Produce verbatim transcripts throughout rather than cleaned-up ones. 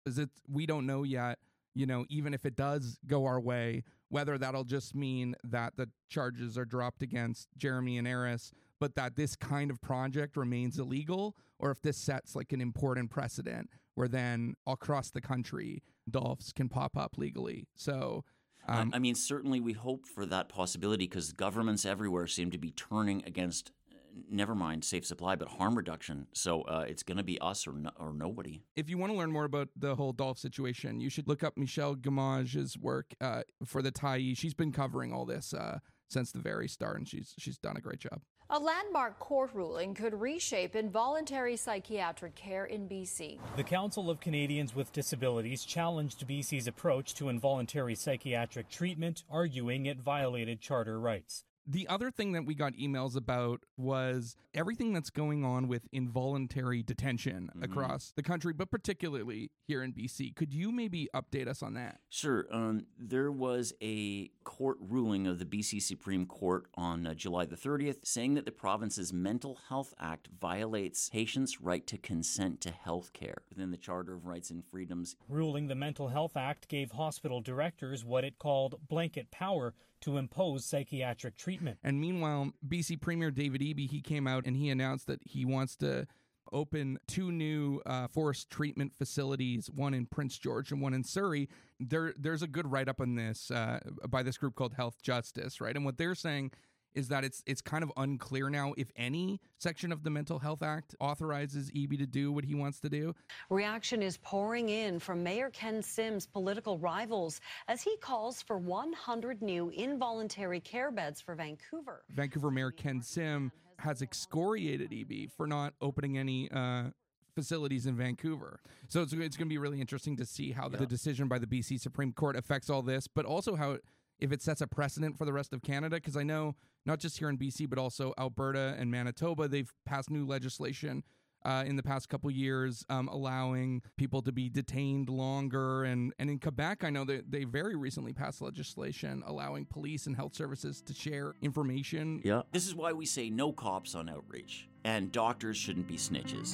Is it? We don't know yet. You know, even if it does go our way, whether that'll just mean that the charges are dropped against Jeremy and Eris, but that this kind of project remains illegal, or if this sets like an important precedent where then across the country, dolphs can pop up legally. So, um, I mean, certainly we hope for that possibility because governments everywhere seem to be turning against, never mind safe supply, but harm reduction. So uh, it's going to be us or no, or nobody. If you want to learn more about the whole dolph situation, you should look up Michelle Gamage's work uh, for the Tyee. She's been covering all this uh, since the very start, and she's she's done a great job. A landmark court ruling could reshape involuntary psychiatric care in B C. The Council of Canadians with Disabilities challenged B C's approach to involuntary psychiatric treatment, arguing it violated charter rights. The other thing that we got emails about was everything that's going on with involuntary detention mm-hmm. across the country, but particularly here in B C. Could you maybe update us on that? Sure. Um, there was a court ruling of the B C Supreme Court on uh, July the thirtieth saying that the province's Mental Health Act violates patients' right to consent to health care within the Charter of Rights and Freedoms. Ruling the Mental Health Act gave hospital directors what it called blanket power to impose psychiatric treatment. And meanwhile, B C Premier David Eby, he came out and he announced that he wants to open two new uh, forced treatment facilities, one in Prince George and one in Surrey. There, there's a good write-up on this uh, by this group called Health Justice, right? And what they're saying is that it's it's kind of unclear now if any section of the Mental Health Act authorizes Eby to do what he wants to do. Reaction is pouring in from Mayor Ken Sims' political rivals as he calls for one hundred new involuntary care beds for Vancouver. Vancouver Mayor Ken Sim has excoriated Eby for not opening any uh, facilities in Vancouver. So it's, it's going to be really interesting to see how the, the decision by the B C Supreme Court affects all this, but also how it, if it sets a precedent for the rest of Canada, because I know not just here in B C, but also Alberta and Manitoba, they've passed new legislation uh, in the past couple years um, allowing people to be detained longer. And, and in Quebec, I know that they very recently passed legislation allowing police and health services to share information. Yeah. This is why we say no cops on outreach, and doctors shouldn't be snitches.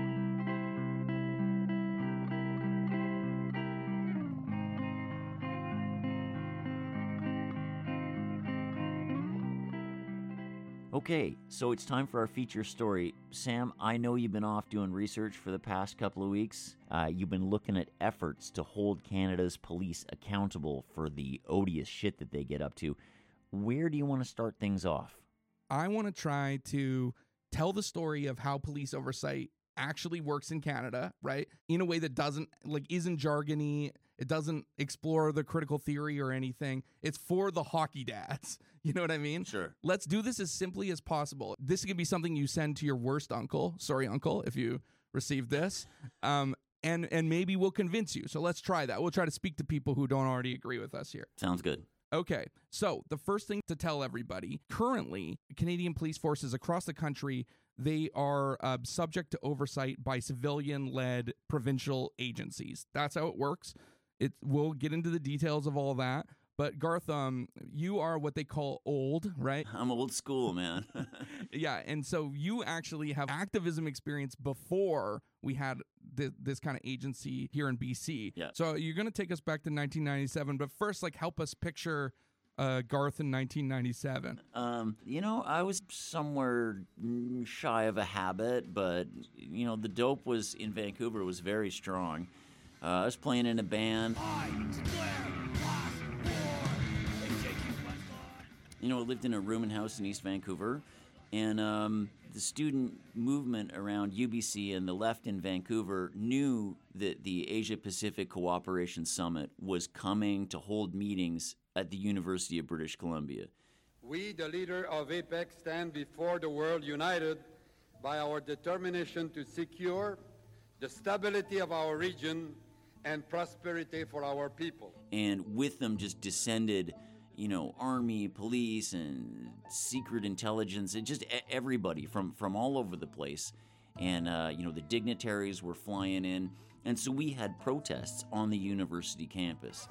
Okay, so it's time for our feature story. Sam, I know you've been off doing research for the past couple of weeks. Uh, you've been looking at efforts to hold Canada's police accountable for the odious shit that they get up to. Where do you want to start things off? I want to try to tell the story of how police oversight actually works in Canada, right? In a way that doesn't, like, isn't jargony. It doesn't explore the critical theory or anything. It's for the hockey dads. You know what I mean? Sure. Let's do this as simply as possible. This could be something you send to your worst uncle. Sorry, uncle, if you received this. Um, and, and maybe we'll convince you. So let's try that. We'll try to speak to people who don't already agree with us here. Sounds good. Okay, so the first thing to tell everybody, currently, Canadian police forces across the country, they are uh, subject to oversight by civilian-led provincial agencies. That's how it works. It, we'll get into the details of all that. But Garth, um, you are what they call old, right? I'm old school, man. Yeah, and so you actually have activism experience before we had th- this kind of agency here in B C. Yeah. So you're going to take us back to nineteen ninety-seven, but first, like, help us picture uh, Garth in nineteen ninety-seven. Um, you know, I was somewhere shy of a habit, but, you know, the dope was in Vancouver was very strong. Uh, I was playing in a band. I declare war. You know, I lived in a rooming house in East Vancouver, and um, the student movement around U B C and the left in Vancouver knew that the Asia-Pacific Cooperation Summit was coming to hold meetings at the University of British Columbia. We, the leader of APEC, stand before the world united by our determination to secure the stability of our region and prosperity for our people. And with them just descended, you know, army, police, and secret intelligence, and just everybody from, from all over the place. And, uh, you know, the dignitaries were flying in. And so we had protests on the university campus.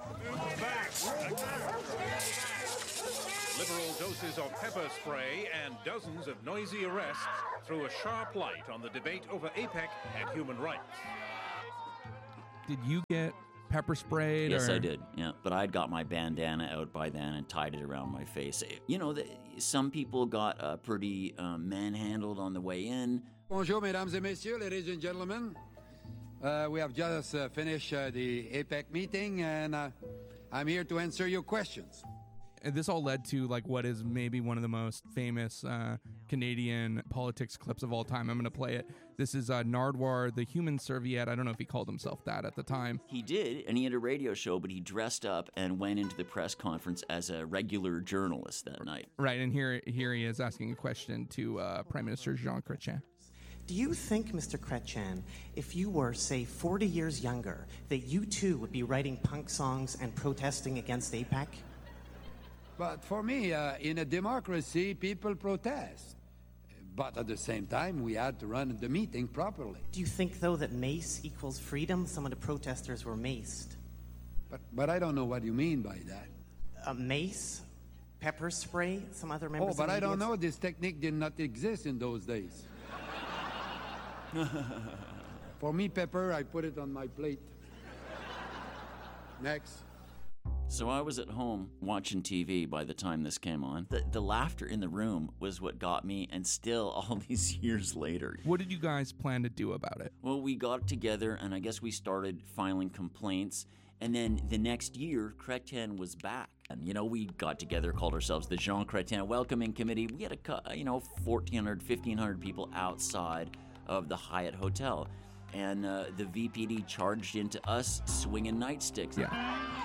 Liberal doses of pepper spray and dozens of noisy arrests threw a sharp light on the debate over APEC and human rights. Did you get pepper sprayed? Yes, or? I did. Yeah, but I'd got my bandana out by then and tied it around my face. You know, the, some people got uh, pretty uh, manhandled on the way in. Bonjour, mesdames et messieurs, ladies and gentlemen. Uh, we have just uh, finished uh, the A PEC meeting, and uh, I'm here to answer your questions. And this all led to like what is maybe one of the most famous uh, Canadian politics clips of all time. I'm going to play it. This is uh, Nardwuar, the human serviette. I don't know if he called himself that at the time. He did, and he had a radio show, but he dressed up and went into the press conference as a regular journalist that night. Right, and here, here he is asking a question to uh, Prime Minister Jean Chrétien. Do you think, Mister Chrétien, if you were, say, forty years younger, that you too would be writing punk songs and protesting against A PEC? But for me, uh, in a democracy, people protest. But at the same time, we had to run the meeting properly. Do you think, though, that mace equals freedom? Some of the protesters were maced. But, but I don't know what you mean by that. A mace? Pepper spray? Some other members Oh, but of the I don't media- know. This technique did not exist in those days. For me, pepper, I put it on my plate. Next. So I was at home watching T V by the time this came on. The, the laughter in the room was what got me, and still all these years later. What did you guys plan to do about it? Well, we got together, and I guess we started filing complaints. And then the next year, Chrétien was back. And, you know, we got together, called ourselves the Jean Chrétien Welcoming Committee. We had, a, cou- you know, fourteen hundred, fifteen hundred people outside of the Hyatt Hotel. And uh, the V P D charged into us swinging nightsticks. Yeah.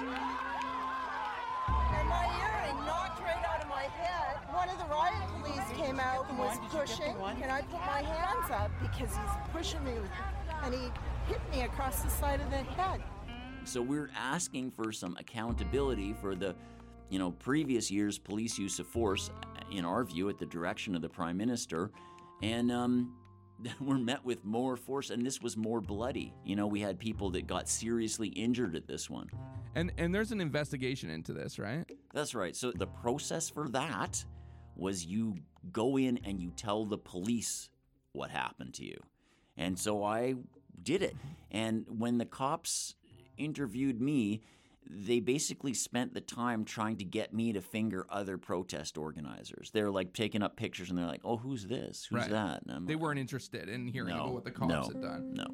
And my earring knocked right out of my head. One of the riot police came out and was pushing, and I put my hands up because he's pushing me, with, and he hit me across the side of the head. So we're asking for some accountability for the, you know, previous year's police use of force, in our view, at the direction of the Prime Minister, and um, we're met with more force, and this was more bloody. You know, we had people that got seriously injured at this one. And and there's an investigation into this, right? That's right. So the process for that was you go in and you tell the police what happened to you. And so I did it. And when the cops interviewed me, they basically spent the time trying to get me to finger other protest organizers. They're like taking up pictures and they're like, oh, who's this? Who's Right. that? And I'm They like, weren't interested in hearing No, about what the cops no, had done. No.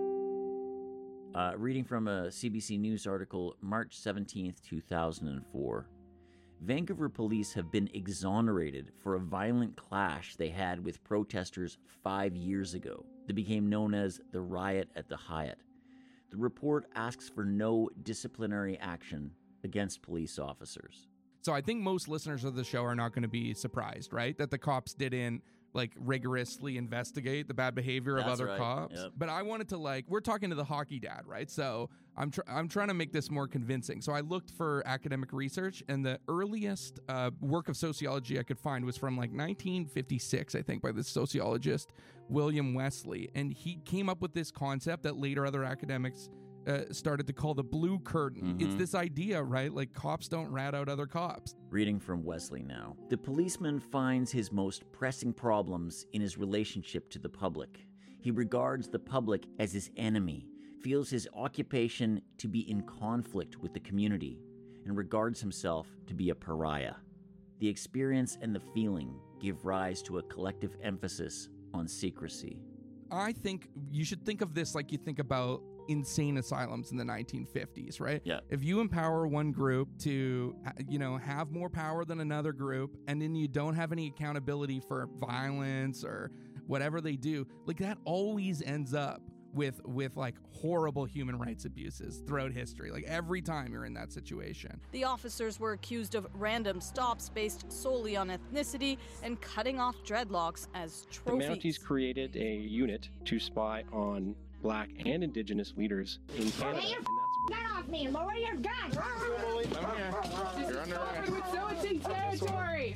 Uh, reading from a C B C News article, March seventeenth, two thousand four. Vancouver police have been exonerated for a violent clash they had with protesters five years ago that became known as the riot at the Hyatt. The report asks for no disciplinary action against police officers. So I think most listeners of the show are not going to be surprised, right? That the cops didn't like rigorously investigate the bad behavior of That's other right. cops. Yep. But I wanted to like, we're talking to the hockey dad, right? So I'm tr- I'm trying to make this more convincing. So I looked for academic research, and the earliest uh, work of sociology I could find was from like nineteen fifty-six, I think, by the sociologist William Wesley. And he came up with this concept that later other academics Uh, started to call the blue curtain. Mm-hmm. It's this idea, right? Like cops don't rat out other cops. Reading from Wesley now. The policeman finds his most pressing problems in his relationship to the public. He regards the public as his enemy, feels his occupation to be in conflict with the community, and regards himself to be a pariah. The experience and the feeling give rise to a collective emphasis on secrecy. I think you should think of this like you think about insane asylums in the nineteen fifties, right? Yeah. If you empower one group to, you know, have more power than another group, and then you don't have any accountability for violence or whatever they do, like that always ends up with with like horrible human rights abuses throughout history. Like every time you're in that situation. The officers were accused of random stops based solely on ethnicity and cutting off dreadlocks as trophies. The Mounties created a unit to spy on Black and Indigenous leaders in Canada. Get your gun off me and lower your gun! Come here. You're under arrest. With Zooting territory!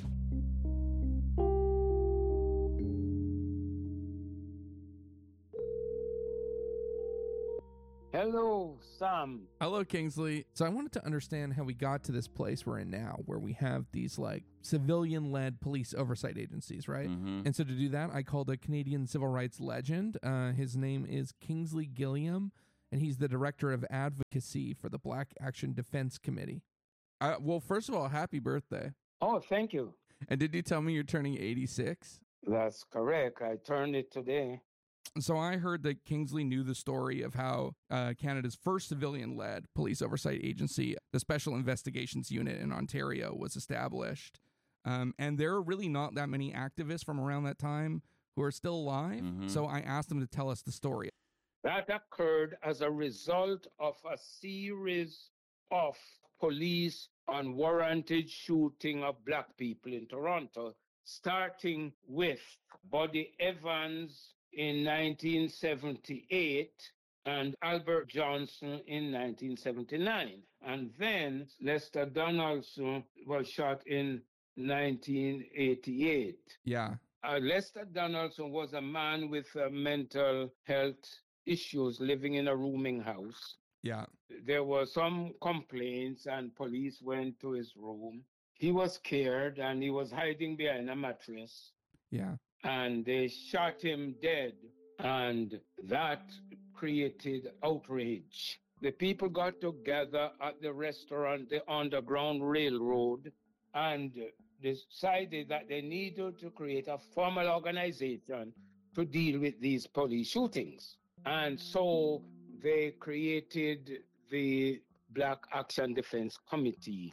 Hello, Sam. Hello, Kingsley. So I wanted to understand how we got to this place we're in now, where we have these like civilian-led police oversight agencies, right? Mm-hmm. And so to do that, I called a Canadian civil rights legend. Uh, his name is Kingsley Gilliam, and he's the director of advocacy for the Black Action Defense Committee. Uh, well, first of all, happy birthday. Oh, thank you. And did you tell me you're turning eighty-six? That's correct. I turned it today. So I heard that Kingsley knew the story of how uh, Canada's first civilian-led police oversight agency, the Special Investigations Unit in Ontario, was established. Um, and there are really not that many activists from around that time who are still alive. Mm-hmm. So I asked them to tell us the story. That occurred as a result of a series of police unwarranted shooting of black people in Toronto, starting with Buddy Evans in nineteen seventy-eight and Albert Johnson in nineteen seventy-nine. And then Lester Donaldson was shot in nineteen eighty-eight. Yeah. Uh, Lester Donaldson was a man with uh, mental health issues living in a rooming house. Yeah. There were some complaints and police went to his room. He was scared and he was hiding behind a mattress. Yeah. And they shot him dead. And that created outrage. The people got together at the restaurant, the Underground Railroad, and decided that they needed to create a formal organization to deal with these police shootings. And so they created the Black Action Defense Committee.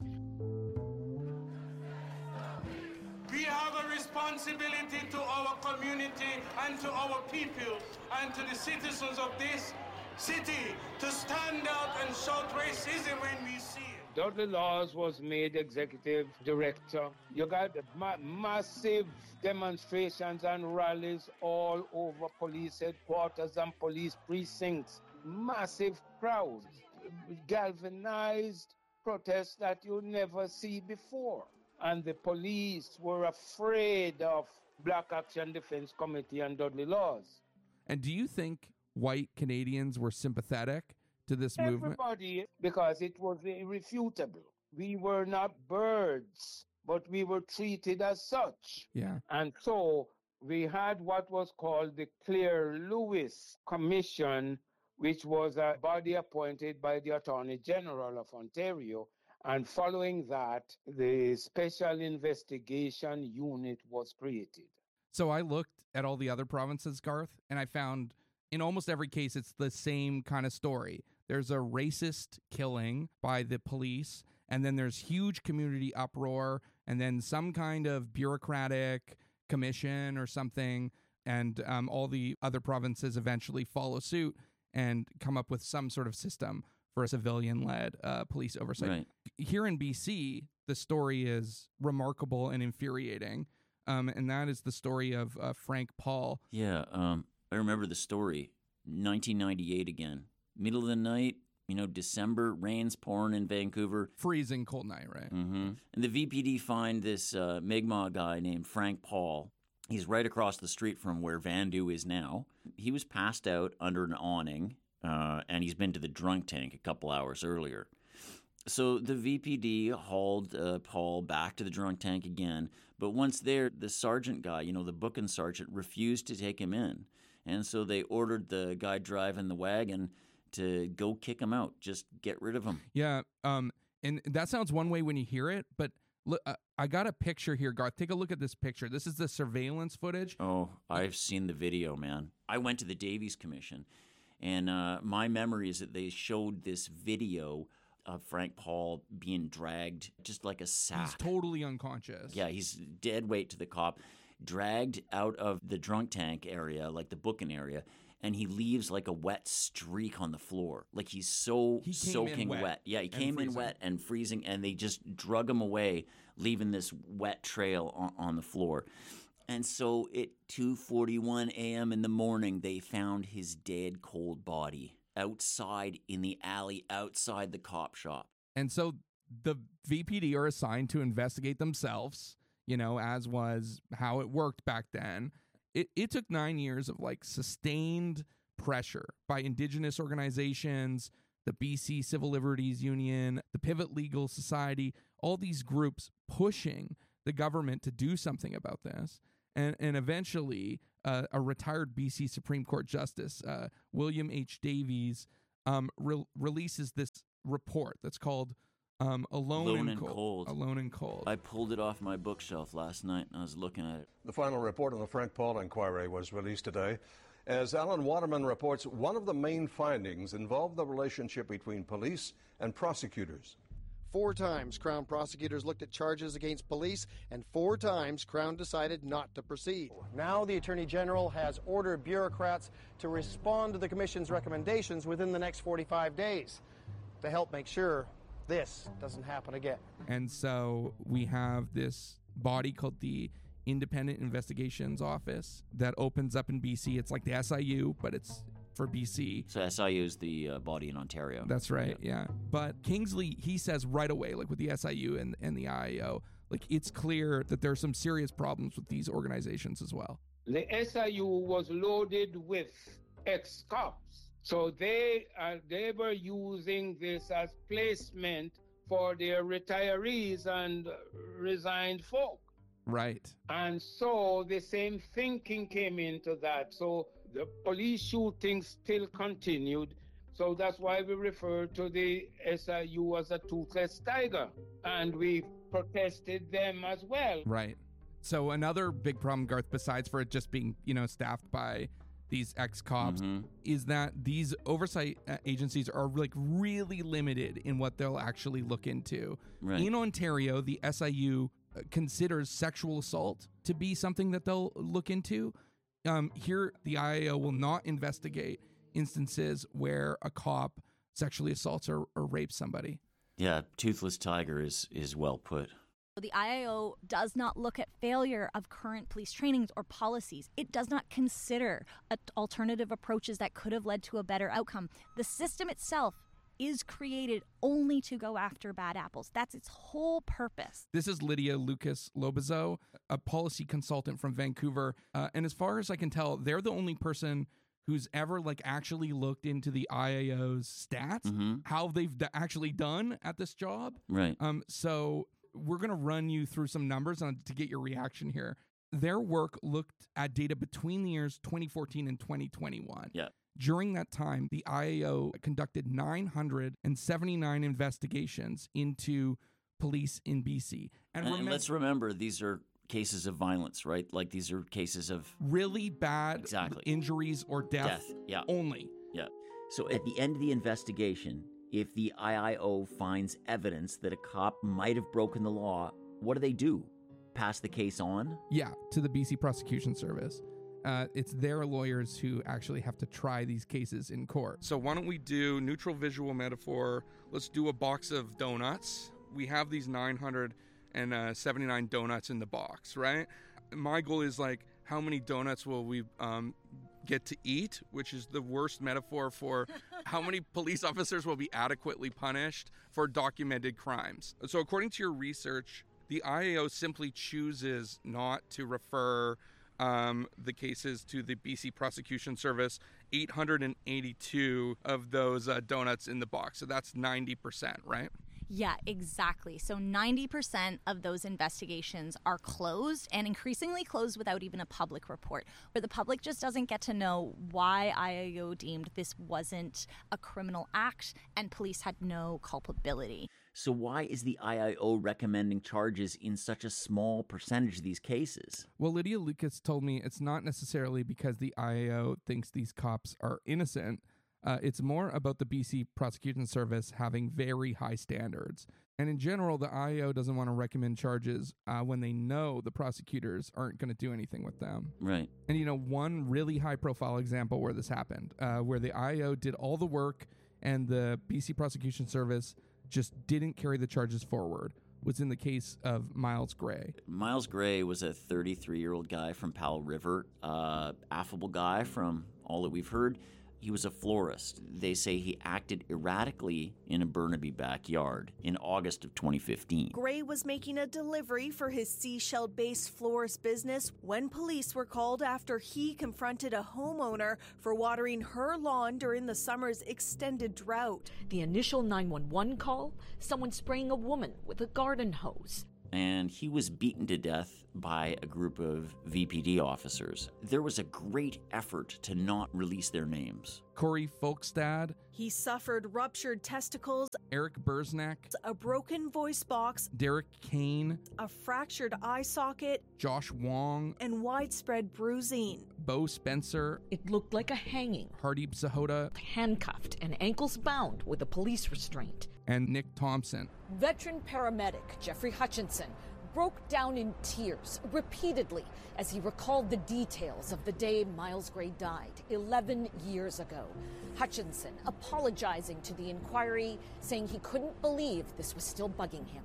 We have a responsibility to our community and to our people and to the citizens of this city to stand out and shout racism when we see it. Dudley Laws was made executive director. You got ma- massive demonstrations and rallies all over police headquarters and police precincts. Massive crowds, galvanized protests that you never see before. And the police were afraid of Black Action Defense Committee and Dudley Laws. And do you think white Canadians were sympathetic to this movement? Everybody, because it was irrefutable. We were not birds, but we were treated as such. Yeah. And so we had what was called the Claire Lewis Commission, which was a body appointed by the Attorney General of Ontario. And following that, the Special Investigation Unit was created. So I looked at all the other provinces, Garth, and I found in almost every case, it's the same kind of story. There's a racist killing by the police, and then there's huge community uproar, and then some kind of bureaucratic commission or something, and um, all the other provinces eventually follow suit and come up with some sort of system for a civilian-led uh, police oversight. Right. Here in B C, the story is remarkable and infuriating, um, and that is the story of uh, Frank Paul. Yeah, um, I remember the story. nineteen ninety-eight again. Middle of the night, you know, December, rain's pouring in Vancouver. Freezing cold night, right? Mm-hmm. And the V P D find this uh, Mi'kmaq guy named Frank Paul. He's right across the street from where Vandu is now. He was passed out under an awning, uh, and he's been to the drunk tank a couple hours earlier. So the V P D hauled uh, Paul back to the drunk tank again, but once there, the sergeant guy, you know, the booking sergeant, refused to take him in. And so they ordered the guy driving the wagon to go kick him out, just get rid of him. Yeah, um, and that sounds one way when you hear it, but look, uh, I got a picture here, Garth. Take a look at this picture. This is the surveillance footage. Oh, I've seen the video, man. I went to the Davies Commission, and uh, my memory is that they showed this video of Frank Paul being dragged just like a sack. He's totally unconscious. Yeah, he's dead weight to the cop, dragged out of the drunk tank area, like the booking area, and he leaves like a wet streak on the floor. Like he's so he soaking wet. wet. Yeah, he came freezing. in wet and freezing, and they just drug him away, leaving this wet trail on, on the floor. And so at two forty-one a.m. in the morning, they found his dead, cold body outside in the alley outside the cop shop. And so the V P D are assigned to investigate themselves, you know, as was how it worked back then. It it took nine years of like sustained pressure by Indigenous organizations, the B C Civil Liberties Union, the Pivot Legal Society, all these groups pushing the government to do something about this. And and eventually uh, a retired B C Supreme Court Justice, uh, William H. Davies, um, re- releases this report that's called um, Alone, Alone and and Cold. Cold. Alone and Cold. I pulled it off my bookshelf last night and I was looking at it. The final report on the Frank Paul inquiry was released today. As Alan Waterman reports, one of the main findings involved the relationship between police and prosecutors. Four times Crown prosecutors looked at charges against police, and four times Crown decided not to proceed. Now the Attorney General has ordered bureaucrats to respond to the Commission's recommendations within the next forty-five days to help make sure this doesn't happen again. And so we have this body called the Independent Investigations Office that opens up in B C. It's like the S I U, but it's for B C. So S I U is the uh, body in Ontario. That's right, yeah. yeah. But Kingsley, he says right away, like with the S I U and, and the I A O, like it's clear that there's some serious problems with these organizations as well. The S I U was loaded with ex-cops. So they uh, they were using this as placement for their retirees and resigned folk. Right. And so the same thinking came into that. So the police shootings still continued. So that's why we refer to the S I U as a toothless tiger. And we protested them as well. Right. So another big problem, Garth, besides for it just being, you know, staffed by these ex-cops, mm-hmm. is that these oversight uh, agencies are like really limited in what they'll actually look into. Right. In Ontario, the S I U considers sexual assault to be something that they'll look into. Um, here, the I A O will not investigate instances where a cop sexually assaults or, or rapes somebody. Yeah, toothless tiger is is well put. The I A O does not look at failure of current police trainings or policies. It does not consider alternative approaches that could have led to a better outcome. The system itself is created only to go after bad apples. That's its whole purpose. This is Lydia Lucas Lobazo, a policy consultant from Vancouver. Uh, and as far as I can tell, they're the only person who's ever like actually looked into the I A O's stats, mm-hmm. how they've d- actually done at this job. Right. Um. So we're going to run you through some numbers on, to get your reaction here. Their work looked at data between the years twenty fourteen and twenty twenty-one. Yeah. During that time, the I A O conducted nine hundred seventy-nine investigations into police in B C. And, and, and let's remember, these are cases of violence, right? Like these are cases of really bad exactly. injuries or death, death yeah. only. Yeah. So at the end of the investigation, if the I I O finds evidence that a cop might have broken the law, what do they do? Pass the case on? Yeah, to the B C Prosecution Service. Uh, it's their lawyers who actually have to try these cases in court. So why don't we do neutral visual metaphor? Let's do a box of donuts. We have these nine hundred seventy-nine donuts in the box, right? My goal is like, how many donuts will we um, get to eat, which is the worst metaphor for how many police officers will be adequately punished for documented crimes. So according to your research, the I A O simply chooses not to refer Um, the cases to the B C Prosecution Service, eight hundred eighty-two of those uh, donuts in the box. So that's ninety percent, right? Yeah, exactly. So ninety percent of those investigations are closed, and increasingly closed without even a public report, where the public just doesn't get to know why I A O deemed this wasn't a criminal act and police had no culpability. So why is the I I O recommending charges in such a small percentage of these cases? Well, Lydia Lucas told me it's not necessarily because the I A O thinks these cops are innocent. Uh, it's more about the B C Prosecution Service having very high standards. And in general, the I A O doesn't want to recommend charges uh, when they know the prosecutors aren't going to do anything with them. Right. And, you know, one really high-profile example where this happened, uh, where the I A O did all the work and the B C Prosecution Service just didn't carry the charges forward, was in the case of Miles Gray. Miles Gray was a thirty-three-year-old guy from Powell River, uh, affable guy from all that we've heard. He was a florist. They say he acted erratically in a Burnaby backyard in August of twenty fifteen. Gray was making a delivery for his Seychelles-based florist business when police were called after he confronted a homeowner for watering her lawn during the summer's extended drought. The initial nine one one call, someone spraying a woman with a garden hose. and he was beaten to death by a group of V P D officers. There was a great effort to not release their names. Corey Folkstad. He suffered ruptured testicles, Eric Burznak, a broken voice box, Derek Kane, a fractured eye socket, Josh Wong, and widespread bruising. Bo Spencer. It looked like a hanging. Hardeep Sahota. Handcuffed and ankles bound with a police restraint. And Nick Thompson. Veteran paramedic Jeffrey Hutchinson broke down in tears repeatedly as he recalled the details of the day Miles Gray died eleven years ago. Hutchinson apologizing to the inquiry, saying he couldn't believe this was still bugging him.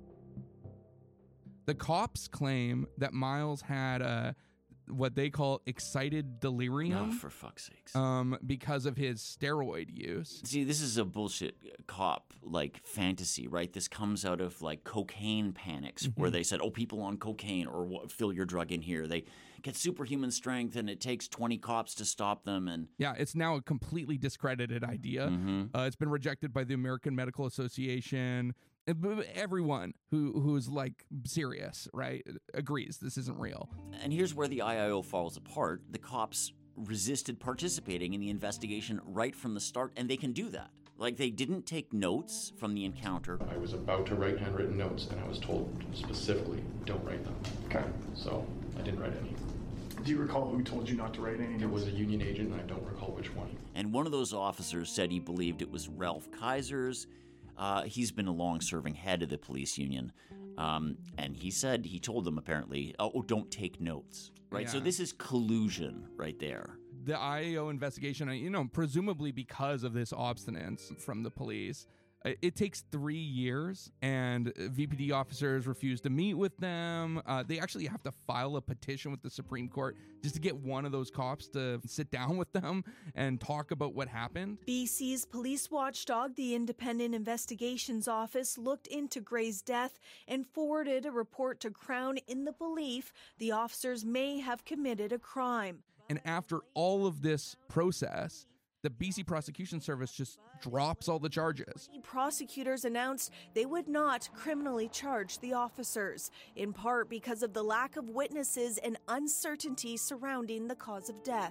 The cops claim that Miles had a what they call excited delirium. Oh, for fuck's sakes. Um, because of his steroid use. See, this is a bullshit cop, like, fantasy, right? This comes out of, like, cocaine panics, mm-hmm. where they said, oh, people on cocaine, or fill your drug in here. They get superhuman strength, and it takes twenty cops to stop them. And yeah, it's now a completely discredited idea. Mm-hmm. Uh, it's been rejected by the American Medical Association. Everyone who who's like serious, right, agrees this isn't real. And here's where the I I O falls apart. The cops resisted participating in the investigation right from the start, and they can do that. Like, they didn't take notes from the encounter. I was about to write handwritten notes, and I was told specifically, don't write them. Okay. So I didn't write any. Do you recall who told you not to write any notes? It was a union agent, and I don't recall which one. And one of those officers said he believed it was Ralph Kaiser's. Uh, he's been a long-serving head of the police union, um, and he said, he told them apparently, oh, don't take notes, right? Yeah. So this is collusion right there. The I A O investigation, you know, presumably because of this obstinance from the police, it takes three years, and V P D officers refuse to meet with them. Uh, they actually have to file a petition with the Supreme Court just to get one of those cops to sit down with them and talk about what happened. B C's police watchdog, the Independent Investigations Office, looked into Gray's death and forwarded a report to Crown in the belief the officers may have committed a crime. And after all of this process, the B C Prosecution Service just drops all the charges. Prosecutors announced they would not criminally charge the officers, in part because of the lack of witnesses and uncertainty surrounding the cause of death.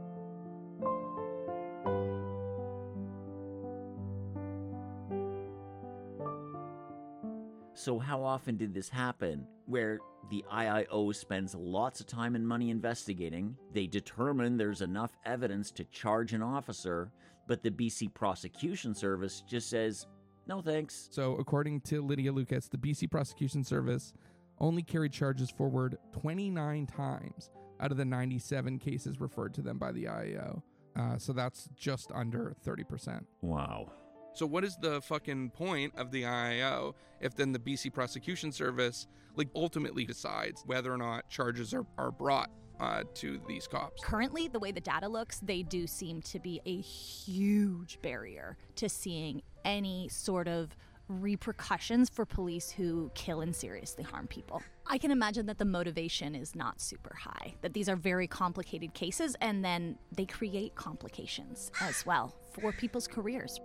So how often did this happen, where the I I O spends lots of time and money investigating, they determine there's enough evidence to charge an officer, but the B C Prosecution Service just says, no thanks. So according to Lydia Lucas, the B C Prosecution Service only carried charges forward twenty-nine times out of the ninety-seven cases referred to them by the I A O. Uh, so that's just under thirty percent. Wow. So what is the fucking point of the I A O if then the B C Prosecution Service like ultimately decides whether or not charges are, are brought uh, to these cops? Currently, the way the data looks, they do seem to be a huge barrier to seeing any sort of repercussions for police who kill and seriously harm people. I can imagine that the motivation is not super high, that these are very complicated cases, and then they create complications as well for people's careers.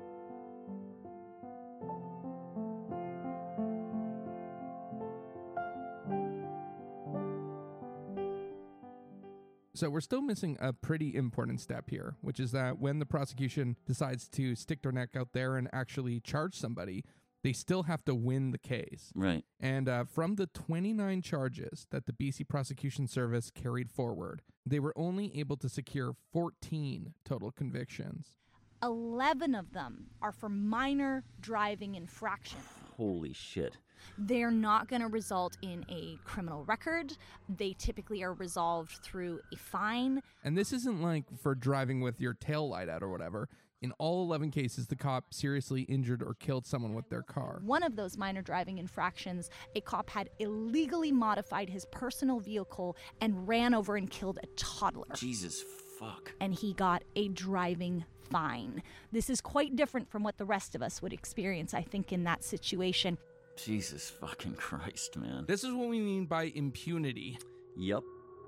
So we're still missing a pretty important step here, which is that when the prosecution decides to stick their neck out there and actually charge somebody, they still have to win the case. Right. And uh, from the twenty-nine charges that the B C Prosecution Service carried forward, they were only able to secure fourteen total convictions. eleven of them are for minor driving infractions. Holy shit. They're not going to result in a criminal record. They typically are resolved through a fine. And this isn't like for driving with your tail light out or whatever. In all eleven cases, the cop seriously injured or killed someone with their car. One of those minor driving infractions, a cop had illegally modified his personal vehicle and ran over and killed a toddler. Jesus fuck. And he got a driving fine. This is quite different from what the rest of us would experience, I think, in that situation. Jesus fucking Christ, man. This is what we mean by impunity. Yep.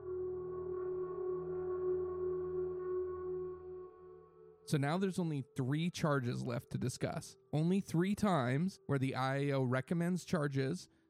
So now there's only three charges left to discuss. Only three times where the I A O recommends charges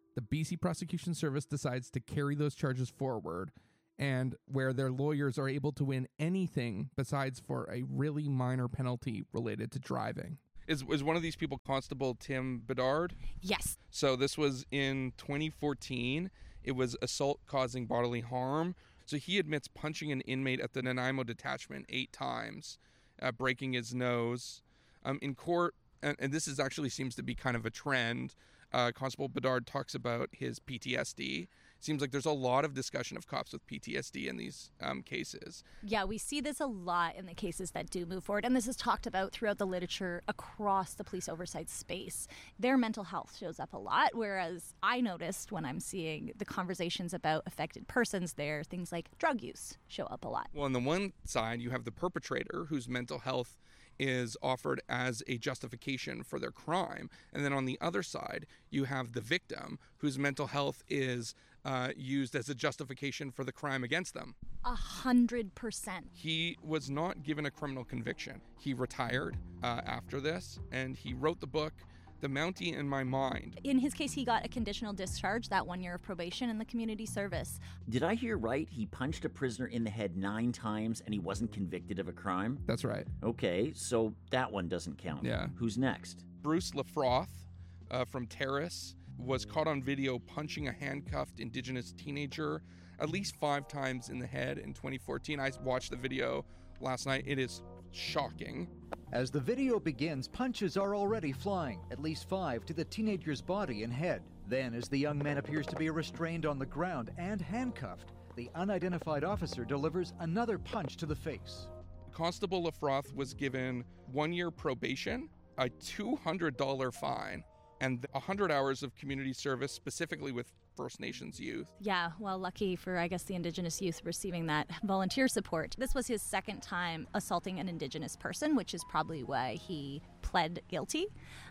The B C Prosecution Service decides to carry those charges forward, and where their lawyers are able to win anything besides for a really minor penalty related to driving. Is is one of these people Constable Tim Bedard? Yes. So this was in twenty fourteen. It was assault causing bodily harm. So he admits punching an inmate at the Nanaimo detachment eight times, uh, breaking his nose. Um, in court, and, and this is actually seems to be kind of a trend, uh, Constable Bedard talks about his P T S D. Seems like there's a lot of discussion of cops with P T S D in these um, cases. Yeah, we see this a lot in the cases that do move forward, and this is talked about throughout the literature across the police oversight space. Their mental health shows up a lot, whereas I noticed when I'm seeing the conversations about affected persons there, things like drug use show up a lot. Well, on the one side, you have the perpetrator whose mental health is offered as a justification for their crime. And then on the other side, you have the victim whose mental health is uh, used as a justification for the crime against them. A hundred percent. He was not given a criminal conviction. He retired uh, after this, and he wrote the book, The Mountie in My Mind. In his case, he got a conditional discharge, that one year of probation in the community service. Did I hear right? He punched a prisoner in the head nine times and he wasn't convicted of a crime? That's right. Okay, so that one doesn't count. Yeah. Who's next? Bruce Lafroth uh, from Terrace was caught on video punching a handcuffed Indigenous teenager at least five times in the head in twenty fourteen. I watched the video last night. It is shocking. As the video begins, punches are already flying, at least five to the teenager's body and head. Then, as the young man appears to be restrained on the ground and handcuffed, the unidentified officer delivers another punch to the face. Constable Lafroth was given one year probation, a two hundred dollars fine, and one hundred hours of community service, specifically with First Nations youth. Yeah, well, lucky for, I guess, the Indigenous youth receiving that volunteer support. This was his second time assaulting an Indigenous person, which is probably why he pled guilty.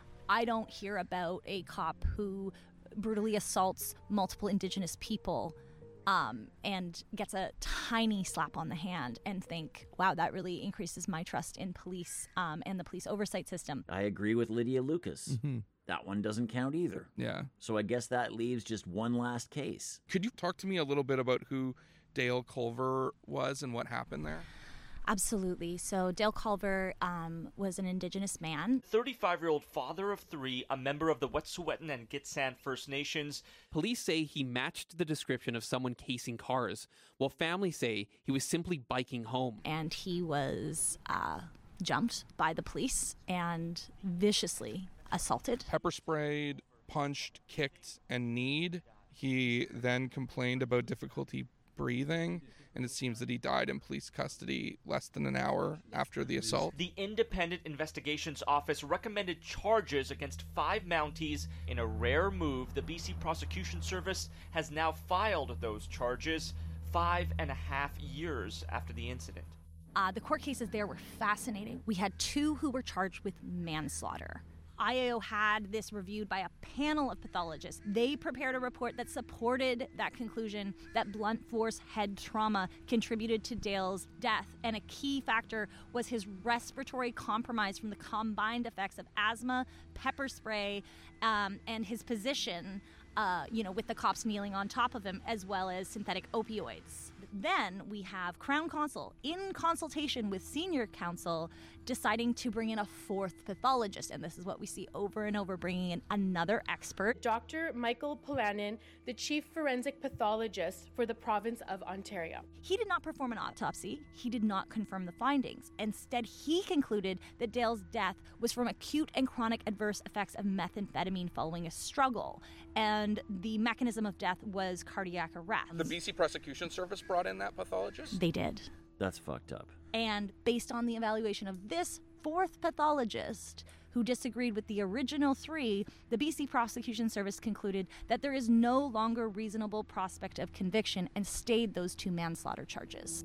I don't hear about a cop who brutally assaults multiple Indigenous people um, and gets a tiny slap on the hand and think, wow, that really increases my trust in police um, and the police oversight system. I agree with Lydia Lucas. Mm-hmm. That one doesn't count either. Yeah. So I guess that leaves just one last case. Could you talk to me a little bit about who Dale Culver was and what happened there? Absolutely. So Dale Culver um, was an Indigenous man. thirty-five-year-old father of three, a member of the Wet'suwet'en and Gitxsan First Nations. Police say he matched the description of someone casing cars, while family say he was simply biking home. And he was uh, jumped by the police and viciously assaulted. Pepper sprayed, punched, kicked, and kneed. He then complained about difficulty breathing, and it seems that he died in police custody less than an hour after the assault. The Independent Investigations Office recommended charges against five Mounties. In a rare move, the B C Prosecution Service has now filed those charges five and a half years after the incident. Uh, the court cases there were fascinating. We had two who were charged with manslaughter. I A O had this reviewed by a panel of pathologists. They prepared a report that supported that conclusion that blunt force head trauma contributed to Dale's death, and a key factor was his respiratory compromise from the combined effects of asthma, pepper spray, um, and his position, uh, you know, with the cops kneeling on top of him, as well as synthetic opioids. Then we have Crown Counsel, in consultation with senior counsel, deciding to bring in a fourth pathologist. And this is what we see over and over, bringing in another expert. Doctor Michael Polanin, the chief forensic pathologist for the province of Ontario. He did not perform an autopsy. He did not confirm the findings. Instead, he concluded that Dale's death was from acute and chronic adverse effects of methamphetamine following a struggle. And the mechanism of death was cardiac arrest. The B C Prosecution Service brought in that pathologist? They did. That's fucked up. And based on the evaluation of this fourth pathologist, who disagreed with the original three, the B C Prosecution Service concluded that there is no longer reasonable prospect of conviction and stayed those two manslaughter charges.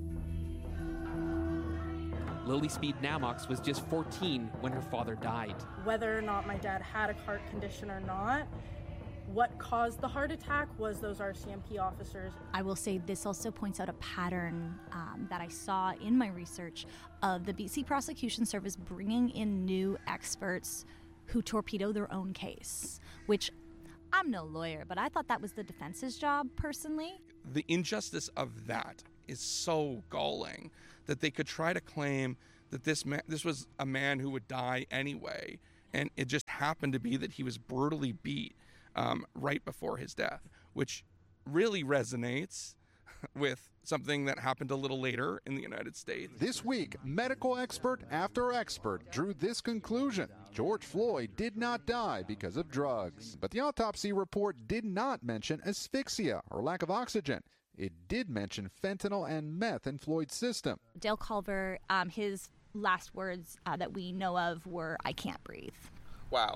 Lily Speed Namox was just fourteen when her father died. Whether or not my dad had a heart condition or not, what caused the heart attack was those R C M P officers. I will say this also points out a pattern um, that I saw in my research of the B C Prosecution Service bringing in new experts who torpedo their own case, which I'm no lawyer, but I thought that was the defense's job, personally. The injustice of that is so galling that they could try to claim that this man, this was a man who would die anyway, and it just happened to be that he was brutally beat um, right before his death, which really resonates with something that happened a little later in the United States. This week, medical expert after expert drew this conclusion. George Floyd did not die because of drugs. But the autopsy report did not mention asphyxia or lack of oxygen. It did mention fentanyl and meth in Floyd's system. Dale Culver, um, his last words uh, that we know of were, "I can't breathe." Wow.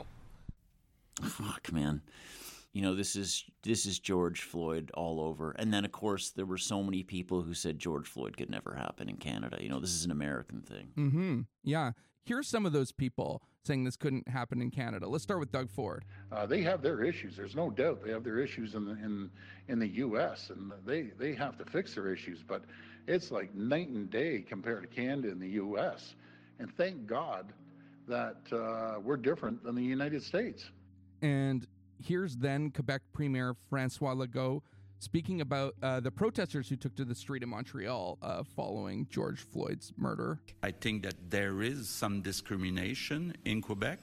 Fuck, man. You know, this is this is George Floyd all over. And then, of course, there were so many people who said George Floyd could never happen in Canada. You know, this is an American thing. Mm-hmm. Yeah. Here's some of those people saying this couldn't happen in Canada. Let's start with Doug Ford. Uh, they have their issues. There's no doubt they have their issues in the in in the U S and they they have to fix their issues. But it's like night and day compared to Canada and the U S. And thank God that uh, we're different than the United States. And here's then Quebec Premier François Legault speaking about uh, the protesters who took to the street in Montreal uh, following George Floyd's murder. I think that there is some discrimination in Quebec,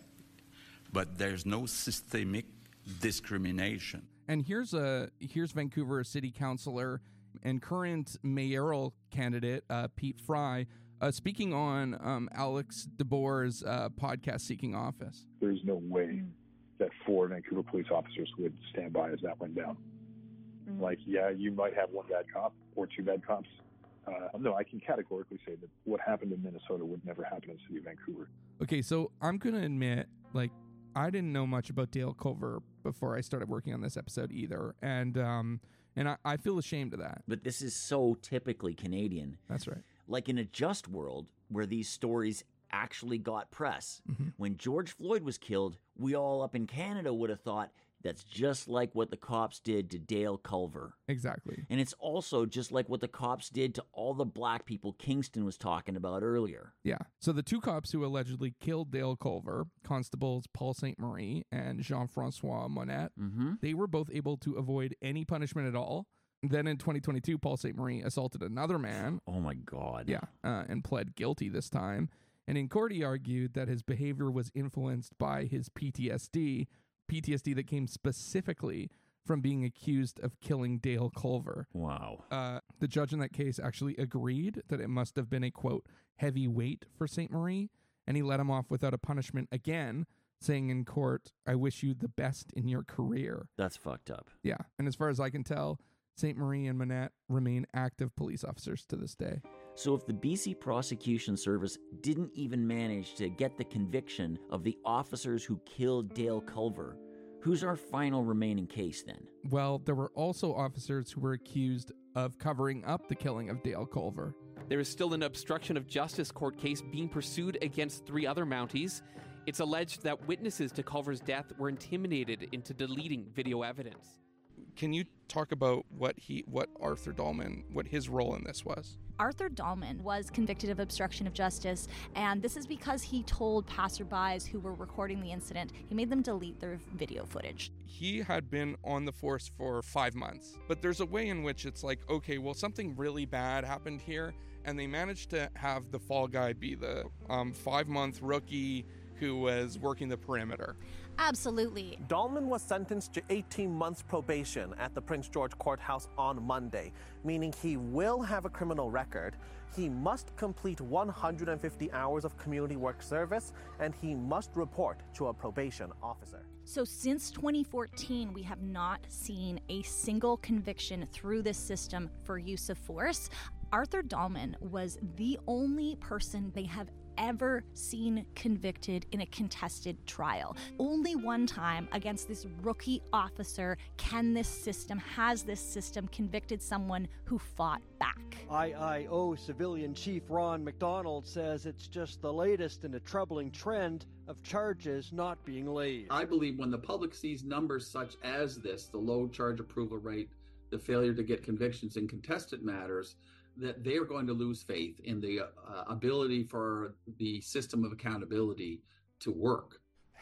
but there's no systemic discrimination. And here's a here's Vancouver City Councillor and current mayoral candidate uh, Pete Fry uh, speaking on um, Alex DeBoer's uh, podcast Seeking Office. There's no way that four Vancouver police officers would stand by as that went down. Mm-hmm. Like, yeah, you might have one bad cop or two bad cops. Uh, no, I can categorically say that what happened in Minnesota would never happen in the city of Vancouver. Okay, so I'm going to admit, like, I didn't know much about Dale Culver before I started working on this episode either. And um, and I, I feel ashamed of that. But this is so typically Canadian. That's right. Like in a just world where these stories actually got press. Mm-hmm. When George Floyd was killed, we all up in Canada would have thought that's just like what the cops did to Dale Culver. Exactly. And it's also just like what the cops did to all the black people Kingston was talking about earlier. Yeah. So the two cops who allegedly killed Dale Culver, Constables Paul Saint Marie and Jean-Francois Monette, mm-hmm. they were both able to avoid any punishment at all. Then in twenty twenty-two, Paul Saint Marie assaulted another man. Oh my God. Yeah. Uh, and pled guilty this time. And in court, he argued that his behavior was influenced by his P T S D, P T S D that came specifically from being accused of killing Dale Culver. Wow. Uh, the judge in that case actually agreed that it must have been a, quote, heavy weight for Saint Marie, and he let him off without a punishment again, saying in court, "I wish you the best in your career." That's fucked up. Yeah. And as far as I can tell, Saint Marie and Monette remain active police officers to this day. So if the B C Prosecution Service didn't even manage to get the conviction of the officers who killed Dale Culver, who's our final remaining case then? Well, there were also officers who were accused of covering up the killing of Dale Culver. There is still an obstruction of justice court case being pursued against three other Mounties. It's alleged that witnesses to Culver's death were intimidated into deleting video evidence. Can you talk about what he, what Arthur Dahlman, what his role in this was? Arthur Dahlman was convicted of obstruction of justice, and this is because he told passerbys who were recording the incident, he made them delete their video footage. He had been on the force for five months, but there's a way in which it's like, okay, well, something really bad happened here, and they managed to have the fall guy be the um, five-month rookie who was working the perimeter. Absolutely. Dahlman was sentenced to eighteen months probation at the Prince George Courthouse on Monday, meaning he will have a criminal record. He must complete one hundred fifty hours of community work service, and he must report to a probation officer. So since twenty fourteen, we have not seen a single conviction through this system for use of force. Arthur Dahlman was the only person they have ever seen convicted in a contested trial. Only one time against this rookie officer can this system, has this system convicted someone who fought back. I I O Civilian Chief Ron McDonald says it's just the latest in a troubling trend of charges not being laid. I believe when the public sees numbers such as this, the low charge approval rate, the failure to get convictions in contested matters, that they are going to lose faith in the uh, ability for the system of accountability to work.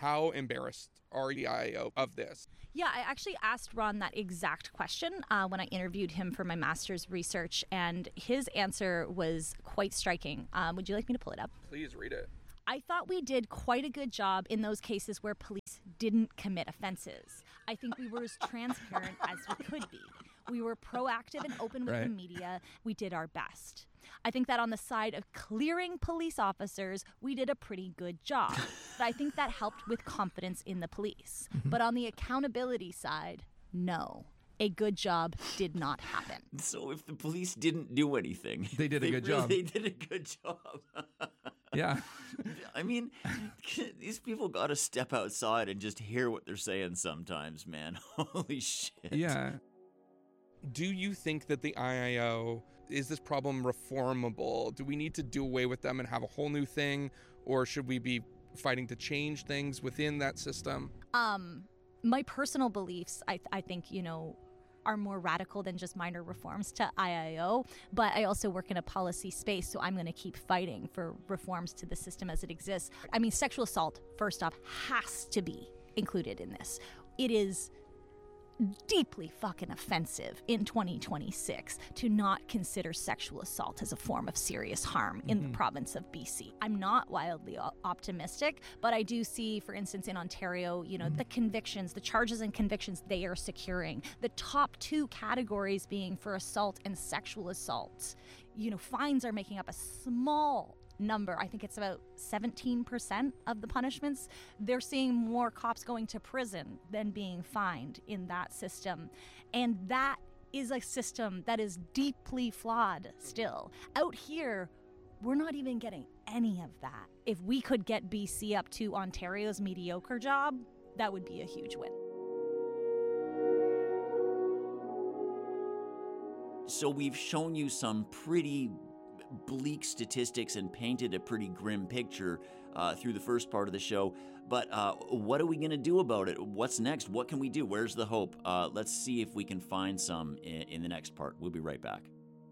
How embarrassed are the I A O of this? Yeah, I actually asked Ron that exact question uh, when I interviewed him for my master's research, and his answer was quite striking. Um, would you like me to pull it up? Please read it. I thought we did quite a good job in those cases where police didn't commit offenses. I think we were as transparent as we could be. We were proactive and open with Right. the media. We did our best. I think that on the side of clearing police officers, we did a pretty good job. But I think that helped with confidence in the police. Mm-hmm. But on the accountability side, no. A good job did not happen. So if the police didn't do anything, They did a good really, job. They did a good job. Yeah. I mean, these people got to step outside and just hear what they're saying sometimes, man. Holy shit. Yeah. Do you think that the I A O, is this problem reformable? Do we need to do away with them and have a whole new thing? Or should we be fighting to change things within that system? Um, my personal beliefs, I, I think, you know, are more radical than just minor reforms to I A O, but I also work in a policy space, so I'm going to keep fighting for reforms to the system as it exists. I mean, sexual assault, first off, has to be included in this. It is deeply fucking offensive in twenty twenty-six to not consider sexual assault as a form of serious harm in Mhm. the province of B C. I'm not wildly o- optimistic, but I do see, for instance, in Ontario, you know, the convictions, the charges and convictions they are securing, the top two categories being for assault and sexual assault. You know, fines are making up a small number. I think it's about seventeen percent of the punishments. They're seeing more cops going to prison than being fined in that system. And that is a system that is deeply flawed still. Out here, we're not even getting any of that. If we could get B C up to Ontario's mediocre job, that would be a huge win. So we've shown you some pretty bleak statistics and painted a pretty grim picture uh, through the first part of the show. But uh, what are we going to do about it? What's next? What can we do? Where's the hope? Uh, let's see if we can find some in, in the next part. We'll be right back.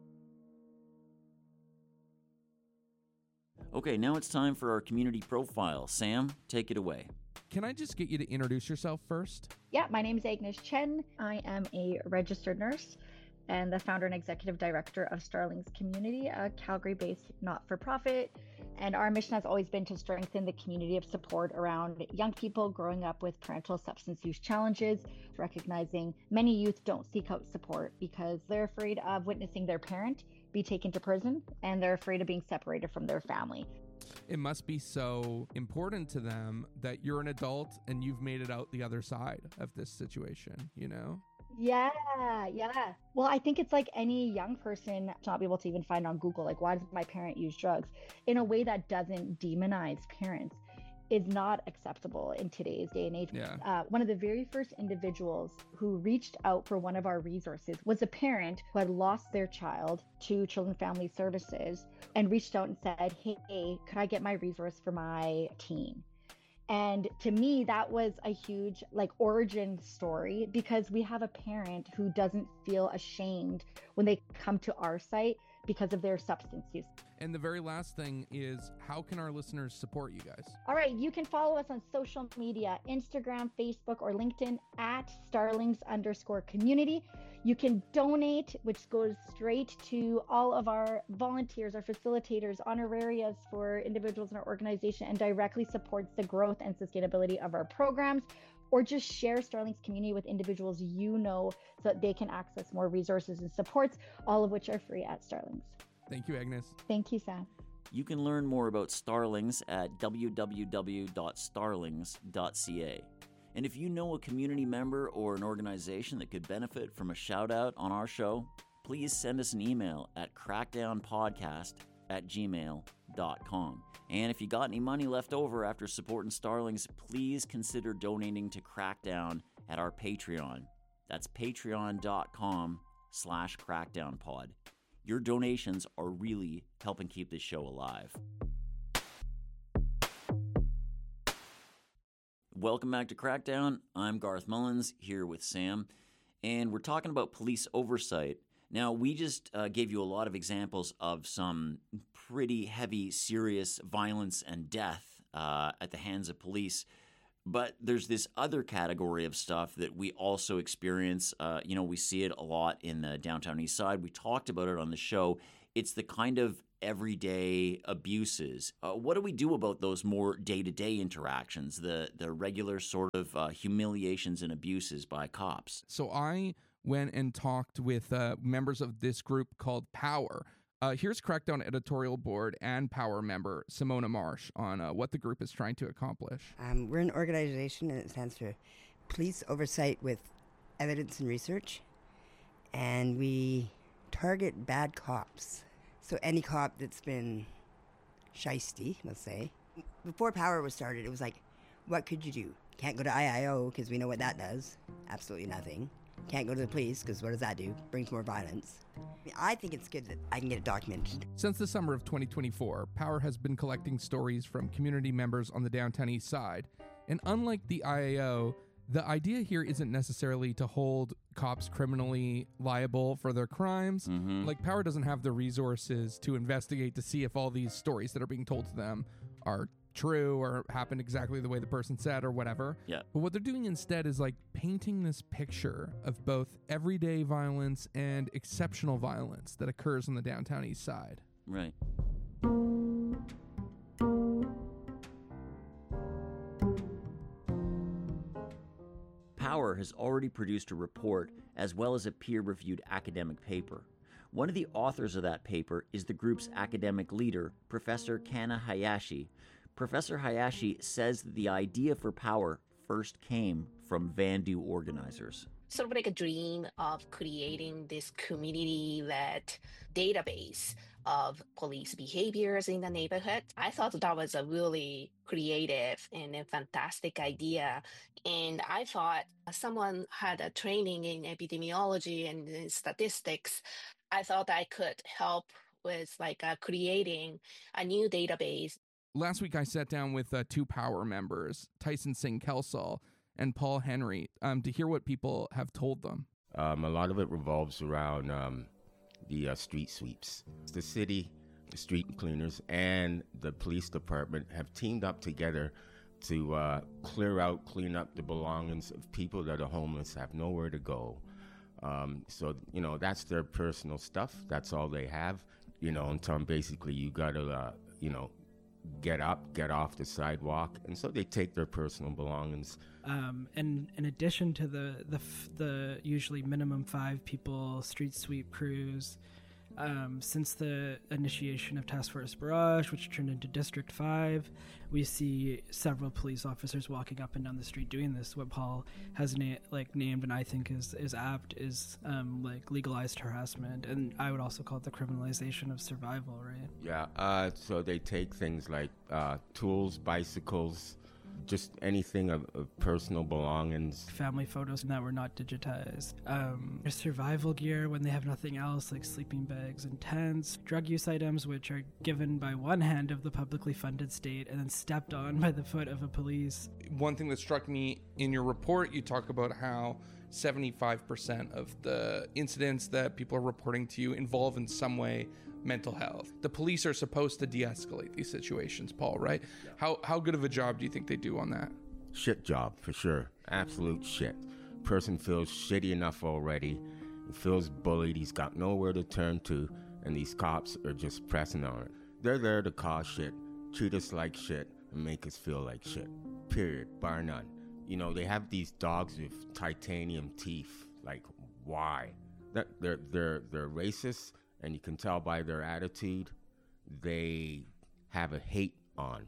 Okay, now it's time for our community profile. Sam, take it away. Can I just get you to introduce yourself first? Yeah, my name is Agnes Chen. I am a registered nurse and the founder and executive director of Starlings Community, a Calgary-based not-for-profit. And our mission has always been to strengthen the community of support around young people growing up with parental substance use challenges, recognizing many youth don't seek out support because they're afraid of witnessing their parent be taken to prison, and they're afraid of being separated from their family. It must be so important to them that you're an adult and you've made it out the other side of this situation, you know? Yeah, yeah. Well, I think it's like any young person to not be able to even find on Google, like, why does my parent use drugs? In a way that doesn't demonize parents is not acceptable in today's day and age. Yeah. Uh, one of the very first individuals who reached out for one of our resources was a parent who had lost their child to Children and Family Services and reached out and said, hey, could I get my resource for my teen? And to me, that was a huge like origin story because we have a parent who doesn't feel ashamed when they come to our site because of their substance use. And the very last thing is, how can our listeners support you guys? All right, you can follow us on social media, Instagram, Facebook, or LinkedIn at Starlings underscore community. You can donate, which goes straight to all of our volunteers, our facilitators, honorarias for individuals in our organization, and directly supports the growth and sustainability of our programs. Or just share Starlings Community with individuals you know so that they can access more resources and supports, all of which are free at Starlings. Thank you, Agnes. Thank you, Sam. You can learn more about Starlings at w w w dot starlings dot c a. And if you know a community member or an organization that could benefit from a shout out on our show, please send us an email at crackdownpodcast at gmail dot com. And if you got any money left over after supporting Starlings, please consider donating to Crackdown at our Patreon. That's patreon.com slash crackdownpod. Your donations are really helping keep this show alive. Welcome back to Crackdown. I'm Garth Mullins here with Sam, and we're talking about police oversight. Now, we just uh, gave you a lot of examples of some pretty heavy, serious violence and death uh, at the hands of police, But there's this other category of stuff that we also experience. Uh, you know, we see it a lot in the downtown east side. We talked about it on the show. It's the kind of everyday abuses. Uh, what do we do about those more day-to-day interactions, the, the regular sort of uh, humiliations and abuses by cops? So I went and talked with uh, members of this group called POWER. Uh, here's Crackdown editorial board and POWER member Simona Marsh on uh, what the group is trying to accomplish. Um, we're an organization, and it stands for Police Oversight with Evidence and Research, and we target bad cops. So any cop that's been shisty, let's say. Before POWER was started, it was like, what could you do? Can't go to I I O because we know what that does. Absolutely nothing. Can't go to the police because what does that do? Brings more violence. I mean, I think it's good that I can get it documented. Since the summer of twenty twenty-four, POWER has been collecting stories from community members on the downtown east side. And unlike the I A O, the idea here isn't necessarily to hold cops criminally liable for their crimes. Mm-hmm. Like, POWER doesn't have the resources to investigate to see if all these stories that are being told to them are true or happened exactly the way the person said or whatever. Yeah. But what they're doing instead is like painting this picture of both everyday violence and exceptional violence that occurs on the downtown east side. Right. POWER has already produced a report as well as a peer-reviewed academic paper. One of the authors of that paper is the group's academic leader, Professor Kana Hayashi. Professor Hayashi says that the idea for POWER first came from Vandu organizers. Sort of like a dream of creating this community-led database of police behaviors in the neighborhood. I thought that was a really creative and a fantastic idea. And I thought someone had a training in epidemiology and in statistics. I thought I could help with like uh, creating a new database. Last week, I sat down with uh, two POWER members, Tyson Singh Kelsall and Paul Henry, um, to hear what people have told them. Um, a lot of it revolves around um, the uh, street sweeps. The city, the street cleaners, and the police department have teamed up together to uh, clear out, clean up the belongings of people that are homeless, have nowhere to go. Um, so, you know, that's their personal stuff. That's all they have. You know, in terms, basically, you got to, uh, you know, get up, get off the sidewalk. And so they take their personal belongings. Um, and in addition to the, the, f- the usually minimum five people street sweep crews, um, since the initiation of Task Force Barrage, which turned into District five, we see several police officers walking up and down the street doing this. What Paul has na- like named, and I think is is apt, is um, like legalized harassment, and I would also call it the criminalization of survival, right? Yeah. Uh, so they take things like uh, tools, bicycles, just anything of, of personal belongings. Family photos that were not digitized. Um, survival gear when they have nothing else, like sleeping bags and tents. Drug use items, which are given by one hand of the publicly funded state and then stepped on by the foot of a police. One thing that struck me in your report, you talk about how seventy-five percent of the incidents that people are reporting to you involve in some way mental health. The police are supposed to de-escalate these situations, Paul, right? Yeah. How how good of a job do you think they do on that? Shit job, for sure. Absolute shit. Person feels shitty enough already. He feels bullied. He's got nowhere to turn to, and these cops are just pressing on it. They're there to cause shit, treat us like shit, and make us feel like shit. Period. Bar none. You know, they have these dogs with titanium teeth. Like, why? That they're they're they're racist. And you can tell by their attitude, they have a hate on.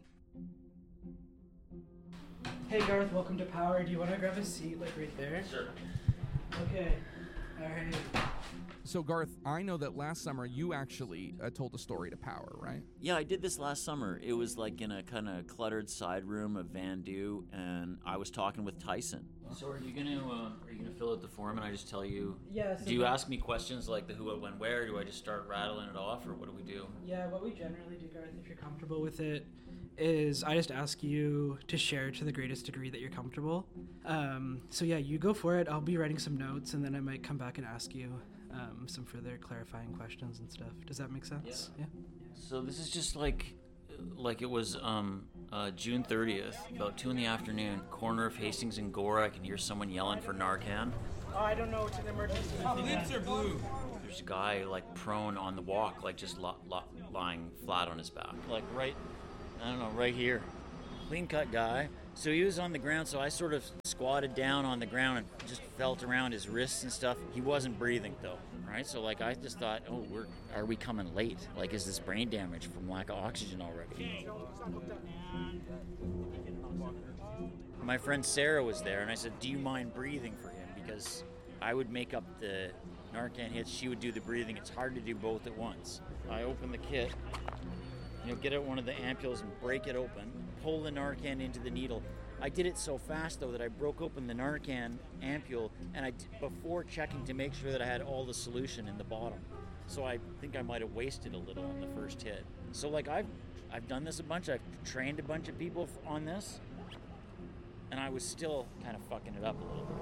Hey Garth, welcome to POWER. Do you want to grab a seat, like right there? Sure. Okay. All right. So Garth, I know that last summer you actually uh, told a story to POWER, right? Yeah, I did this last summer. It was like in a kind of cluttered side room of Vandu, and I was talking with Tyson. So are you gonna uh, are you gonna fill out the form and I just tell you? Yeah. So do you ask me questions like the who, what, when, where? Do I just start rattling it off, or what do we do? Yeah, what we generally do, Garth, if you're comfortable with it, is I just ask you to share to the greatest degree that you're comfortable. Um, so yeah, you go for it. I'll be writing some notes, and then I might come back and ask you um, some further clarifying questions and stuff. Does that make sense? Yeah. yeah. So this is just like, like it was um, Uh, June thirtieth, about two in the afternoon, corner of Hastings and Gore. I can hear someone yelling for Narcan. Oh, I don't know. It's an emergency. Lips are blue. There's a guy like prone on the walk, like just lo- lo- lying flat on his back, like right, I don't know, right here. Clean cut guy. So he was on the ground, so I sort of squatted down on the ground and just felt around his wrists and stuff. He wasn't breathing though, right? So like I just thought, oh, we're are we coming late? Like, is this brain damage from lack of oxygen already? My friend Sarah was there, and I said, do you mind breathing for him? Because I would make up the Narcan hits, she would do the breathing. It's hard to do both at once. I open the kit, you know, get out one of the ampules and break it open, pull the Narcan into the needle. I did it so fast, though, that I broke open the Narcan ampule, and I, before checking to make sure that I had all the solution in the bottom. So I think I might have wasted a little on the first hit. So, like, I've, I've done this a bunch. I've trained a bunch of people on this, and I was still kind of fucking it up a little bit.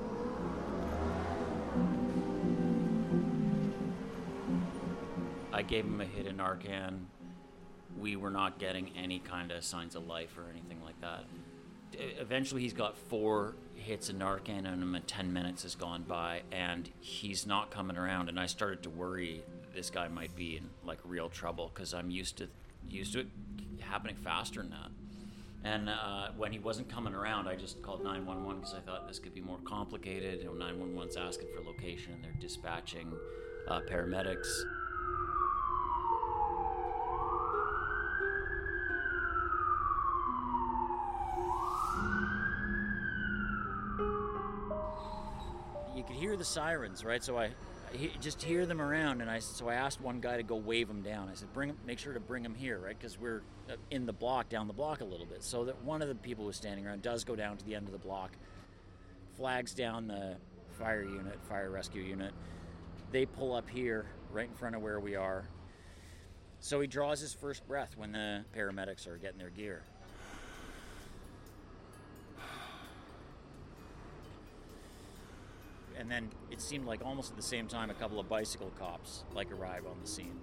I gave him a hit of Narcan. We were not getting any kind of signs of life or anything like that. Eventually he's got four hits of Narcan in him and ten minutes has gone by and he's not coming around, and I started to worry this guy might be in like real trouble because I'm used to used to it happening faster than that. And uh, when he wasn't coming around, I just called nine one one because I thought this could be more complicated. You know, nine one one's asking for location and they're dispatching uh, paramedics. You could hear the sirens, right? So I, I he, just hear them around, and I so I asked one guy to go wave them down. I said, "Bring him, make sure to bring them here, right? Because we're in the block, down the block a little bit." So that one of the people who's standing around does go down to the end of the block, flags down the fire unit, fire rescue unit. They pull up here, right in front of where we are. So he draws his first breath when the paramedics are getting their gear. And then it seemed like almost at the same time a couple of bicycle cops like arrive on the scene.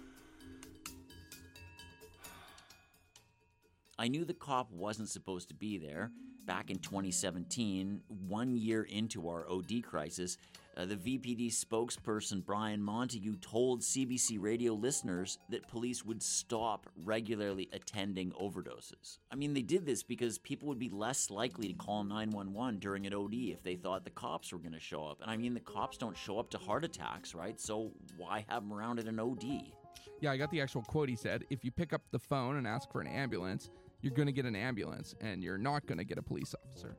I knew the cop wasn't supposed to be there. Back in twenty seventeen, one year into our O D crisis, uh, the V P D spokesperson Brian Montague told C B C radio listeners that police would stop regularly attending overdoses. I mean, they did this because people would be less likely to call nine one one during an O D if they thought the cops were going to show up. And I mean, the cops don't show up to heart attacks, right? So why have them around at an O D? Yeah, I got the actual quote. He said, if you pick up the phone and ask for an ambulance, you're going to get an ambulance, and you're not going to get a police officer.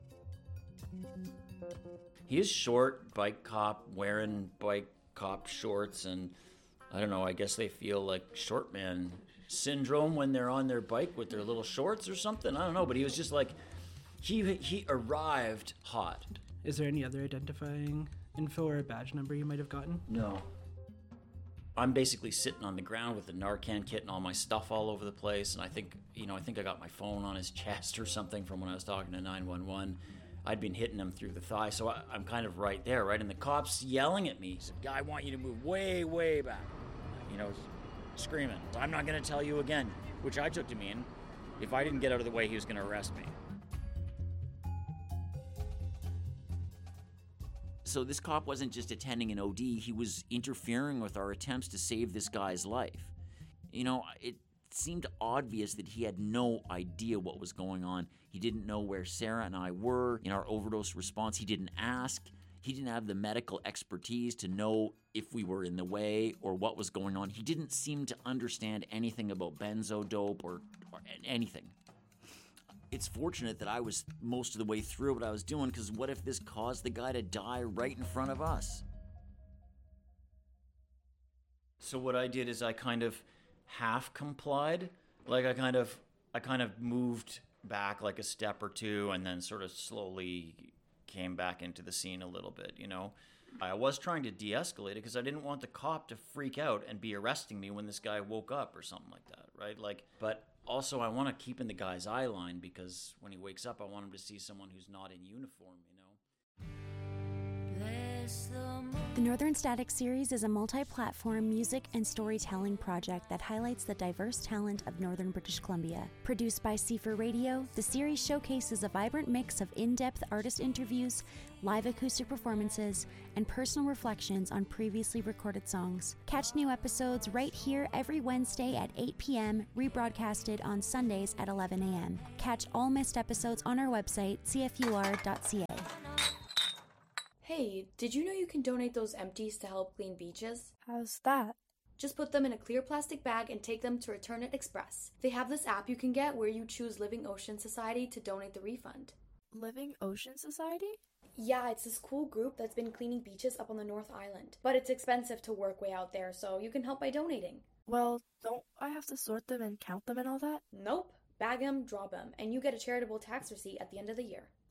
He is short, bike cop, wearing bike cop shorts, and I don't know, I guess they feel like short man syndrome when they're on their bike with their little shorts or something. I don't know, but he was just like, he he arrived hot. Is there any other identifying info or a badge number you might have gotten? No. I'm basically sitting on the ground with the Narcan kit and all my stuff all over the place, and I think, you know, I think I got my phone on his chest or something from when I was talking to nine one one. I'd been hitting him through the thigh, so I, I'm kind of right there, right? And the cop's yelling at me. He said, "I want you to move way, way back." You know, screaming. "I'm not going to tell you again," which I took to mean if I didn't get out of the way, he was going to arrest me. So this cop wasn't just attending an O D, he was interfering with our attempts to save this guy's life. You know, it seemed obvious that he had no idea what was going on. He didn't know where Sarah and I were in our overdose response. He didn't ask. He didn't have the medical expertise to know if we were in the way or what was going on. He didn't seem to understand anything about benzo dope or, or anything. It's fortunate that I was most of the way through what I was doing, because what if this caused the guy to die right in front of us? So what I did is I kind of half complied. Like I kind of I kind of moved back like a step or two and then sort of slowly came back into the scene a little bit, you know. I was trying to de-escalate it because I didn't want the cop to freak out and be arresting me when this guy woke up or something like that, right? Like, but also, I want to keep in the guy's eye line because when he wakes up, I want him to see someone who's not in uniform, you know? The Northern Static series is a multi-platform music and storytelling project that highlights the diverse talent of Northern British Columbia. Produced by C four Radio, the series showcases a vibrant mix of in-depth artist interviews, live acoustic performances, and personal reflections on previously recorded songs. Catch new episodes right here every Wednesday at eight p.m., rebroadcasted on Sundays at eleven a.m. Catch all missed episodes on our website, c f u r dot c a. Hey, did you know you can donate those empties to help clean beaches? How's that? Just put them in a clear plastic bag and take them to Return It Express. They have this app you can get where you choose Living Ocean Society to donate the refund. Living Ocean Society? Yeah, it's this cool group that's been cleaning beaches up on the North Island. But it's expensive to work way out there, so you can help by donating. Well, don't I have to sort them and count them and all that? Nope. Bag them, drop them, and you get a charitable tax receipt at the end of the year.